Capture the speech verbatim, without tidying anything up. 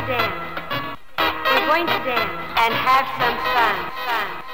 dance. We're going to dance and have some fun. Fun.